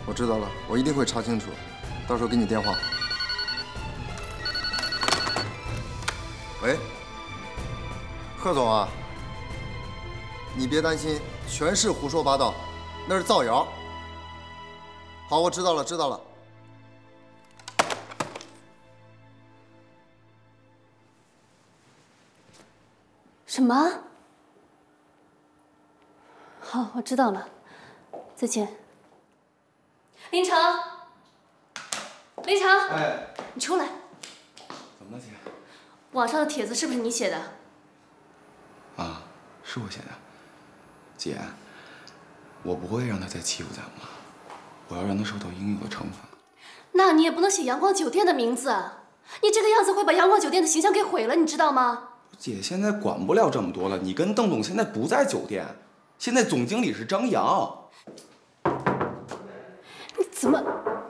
我知道了，我一定会查清楚，到时候给你电话。喂，贺总啊，你别担心，全是胡说八道，那是造谣。好，我知道了，知道了。 什么？好，我知道了，再见。林城，林城， 哎， 你出来。 怎么了，姐？ 网上的帖子是不是你写的？ 啊，是我写的。姐，我不会让他再欺负咱们了，我要让他受到应有的惩罚。 那你也不能写阳光酒店的名字，你这个样子会把阳光酒店的形象给毁了，你知道吗？ 姐，现在管不了这么多了。你跟邓总现在不在酒店，现在总经理是张扬。 你怎么？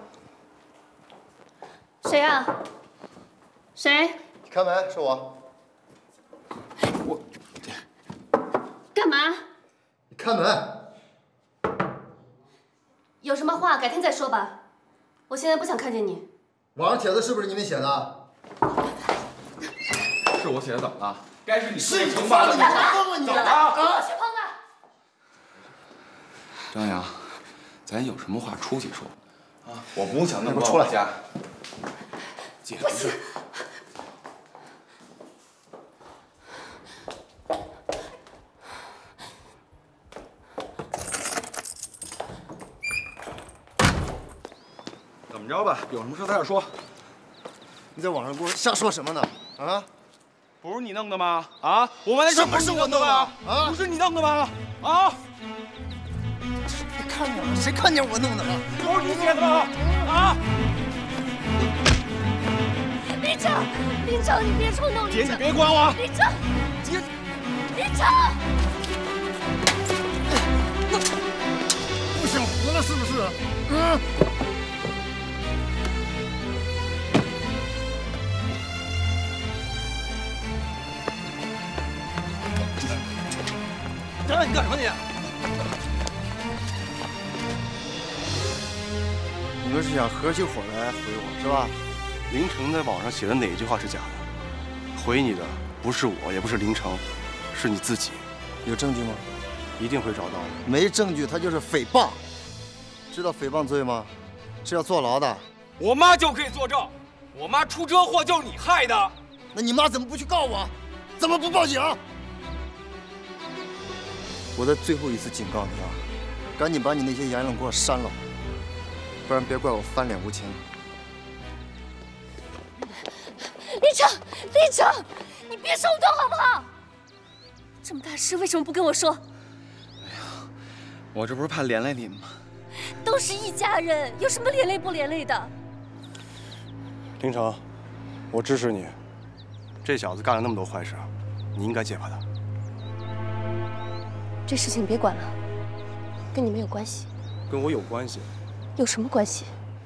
谁呀？谁？ 开门，是我。 我干嘛？ 你开门。 有什么话改天再说吧，我现在不想看见你。 网上帖子是不是你们写的？ 是我写的，怎么了？该是你是惩罚的。 你疯了你！ 怎么了？ 我去碰他。 张扬，咱有什么话出去说啊！我不想弄给我出来家。姐，不是。怎么着吧？有什么事在这说。 你在网上给我瞎说什么呢？啊？ 不是你弄的吗？啊！我们那什么是我弄的吗？ 啊？ 不是你弄的吗？啊！ 你看见了？谁看见我弄的了？ 不是你写的吗？啊！ 林城，林城，你别冲动！ 姐，你别管我！ 林城， 姐， 林城， 不想活了是不是？嗯。 张扬，你干什么你？ 你们是想合起伙来回我是吧？ 林城在网上写的哪一句话是假的？回你的不是我，也不是林城，是你自己。 有证据吗？ 一定会找到的。 没证据，他就是诽谤。知道诽谤罪吗？是要坐牢的。 我妈就可以作证，我妈出车祸就是你害的。 那你妈怎么不去告我？怎么不报警？我在最后一次警告你啊，赶紧把你那些言论给我删了，不然别怪我翻脸无情。 林城，林城，你别冲动好不好？这么大事为什么不跟我说？ 我这不是怕连累你吗？ 都是一家人，有什么连累不连累的？ 林城，我支持你。这小子干了那么多坏事，你应该揭发他。 这事情你别管了，跟你没有关系。 跟我有关系。 有什么关系？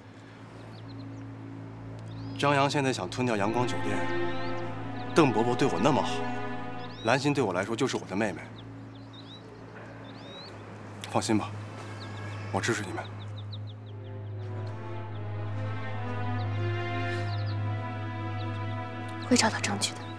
张扬现在想吞掉阳光酒店，邓伯伯对我那么好，兰心对我来说就是我的妹妹。放心吧，我支持你们。 会找到证据的。